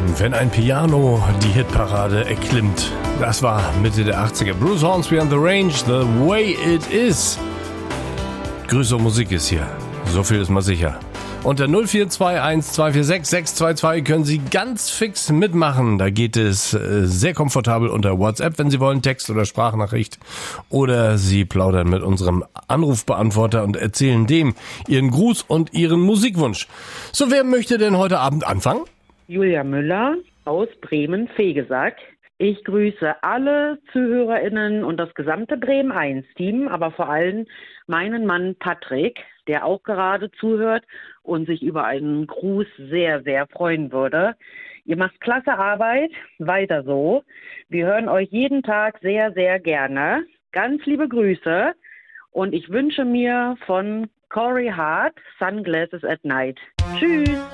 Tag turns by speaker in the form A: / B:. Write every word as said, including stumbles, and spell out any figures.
A: Wenn ein Piano die Hitparade erklimmt. Das war Mitte der achtziger. Bruce Hornsby on the Range, The Way It Is. Grüße und Musik ist hier. So viel ist mal sicher. Unter null vier zwei eins zwei vier sechs sechs zwei zwei können Sie ganz fix mitmachen. Da geht es äh, sehr komfortabel unter WhatsApp, wenn Sie wollen, Text- oder Sprachnachricht. Oder Sie plaudern mit unserem Anrufbeantworter und erzählen dem Ihren Gruß und Ihren Musikwunsch. So, wer möchte denn heute Abend anfangen?
B: Julia Müller aus Bremen-Vegesack. Ich grüße alle ZuhörerInnen und das gesamte Bremen eins Team, aber vor allem meinen Mann Patrick, der auch gerade zuhört und sich über einen Gruß sehr, sehr freuen würde. Ihr macht klasse Arbeit, weiter so. Wir hören euch jeden Tag sehr, sehr gerne. Ganz liebe Grüße und ich wünsche mir von Corey Hart Sunglasses at Night. Tschüss!